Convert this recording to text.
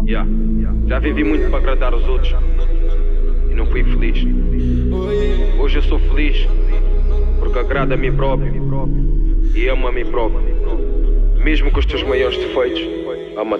Já vivi muito para agradar os outros e não fui feliz. Hoje eu sou feliz porque agrado a mim próprio e amo a mim próprio. Mesmo com os teus maiores defeitos,